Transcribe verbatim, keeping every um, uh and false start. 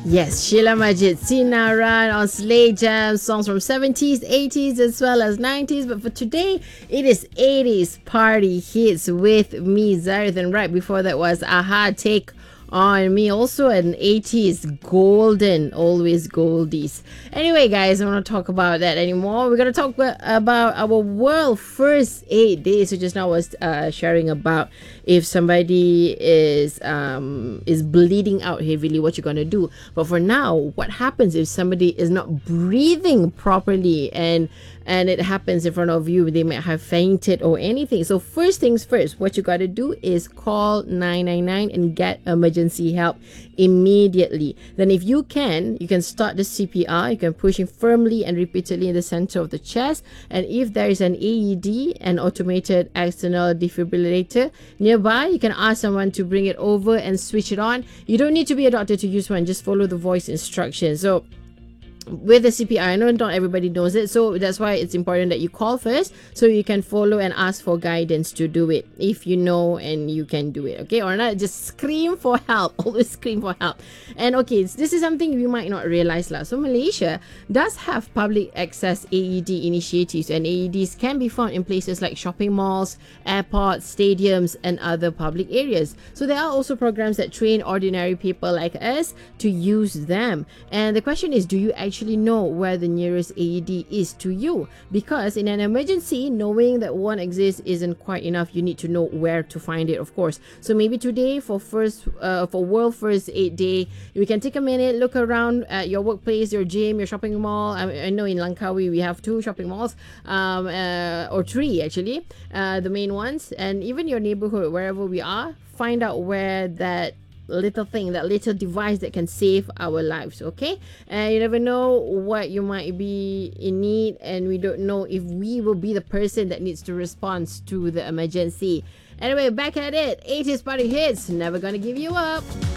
Yes, Sheila Majid, Sinaran on Slay Jam, songs from seventies, eighties as well as nineties. But for today, it is eighties party hits with me, Zareth. And right before that was Aha, Take on Me, also an eighties golden, always goldies. Anyway, guys, I want to talk about that anymore. We're going to talk about our world first eight days. So just now I was uh, sharing about if somebody is um, is bleeding out heavily, what you're going to do. But for now, what happens if somebody is not breathing properly and and it happens in front of you? They might have fainted or anything. So first things first, what you got to do is call nine nine nine and get emergency help immediately. Then if you can, you can start the C P R. You can push it firmly and repeatedly in the center of the chest. And if there is an A E D, an automated external defibrillator nearby, you can ask someone to bring it over and switch it on. You don't need to be a doctor to use one. Just follow the voice instructions. So with the C P R, I know not everybody knows it, so that's why it's important that you call first so you can follow and ask for guidance to do it if you know and you can do it, okay? Or not, just scream for help. Always scream for help. And okay, this is something you might not realize lah. So Malaysia does have public access A E D initiatives, and A E Ds can be found in places like shopping malls, airports, stadiums, and other public areas. So there are also programs that train ordinary people like us to use them. And the question is, do you actually actually know where the nearest A E D is to you? Because in an emergency, knowing that one exists isn't quite enough. You need to know where to find it, of course. So maybe today for first uh, for world first eight day, we can take a minute, look around at your workplace, your gym, your shopping mall. I, I know in Langkawi we have two shopping malls, um, uh, or three actually, uh, the main ones, and even your neighborhood, wherever we are, find out where that little thing, that little device that can save our lives, okay? And you never know what you might be in need, and we don't know if we will be the person that needs to respond to the emergency. Anyway, back at it. eighties party hits, never gonna give you up.